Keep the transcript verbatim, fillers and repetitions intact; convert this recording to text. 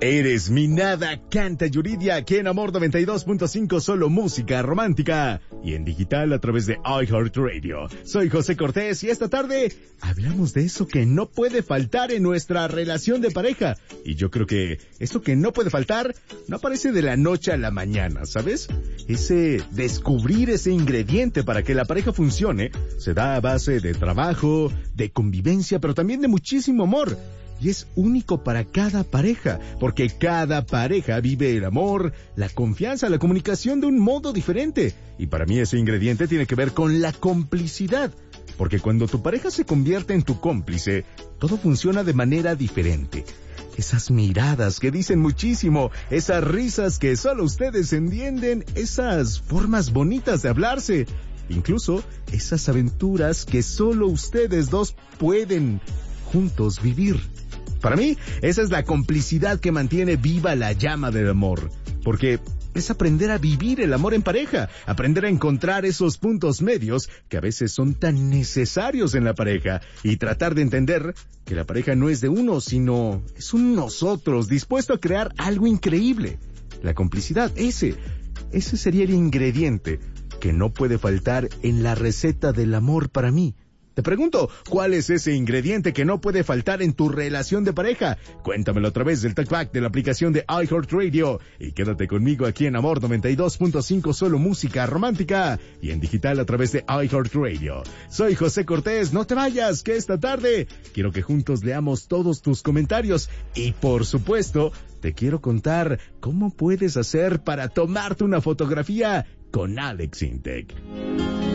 Eres mi nada, canta Yuridia, aquí en Amor noventa y dos punto cinco, solo música romántica. Y en digital a través de iHeartRadio. Soy José Cortés y esta tarde hablamos de eso que no puede faltar en nuestra relación de pareja. Y yo creo que eso que no puede faltar no aparece de la noche a la mañana, ¿sabes? Ese descubrir ese ingrediente para que la pareja funcione se da a base de trabajo, de convivencia, pero también de muchísimo amor. Y es único para cada pareja, porque cada pareja vive el amor, la confianza, la comunicación de un modo diferente. Y para mí ese ingrediente tiene que ver con la complicidad. Porque cuando tu pareja se convierte en tu cómplice, todo funciona de manera diferente. Esas miradas que dicen muchísimo, esas risas que solo ustedes entienden, esas formas bonitas de hablarse, incluso esas aventuras que solo ustedes dos pueden juntos vivir. Para mí, esa es la complicidad que mantiene viva la llama del amor, porque es aprender a vivir el amor en pareja, aprender a encontrar esos puntos medios que a veces son tan necesarios en la pareja y tratar de entender que la pareja no es de uno, sino es un nosotros dispuesto a crear algo increíble. La complicidad, ese, ese sería el ingrediente que no puede faltar en la receta del amor para mí. Te pregunto, ¿cuál es ese ingrediente que no puede faltar en tu relación de pareja? Cuéntamelo a través del TalkBack de la aplicación de iHeartRadio y quédate conmigo aquí en Amor noventa y dos punto cinco, solo música romántica y en digital a través de iHeartRadio. Soy José Cortés, no te vayas, que esta tarde quiero que juntos leamos todos tus comentarios y por supuesto te quiero contar cómo puedes hacer para tomarte una fotografía con Alex Intec.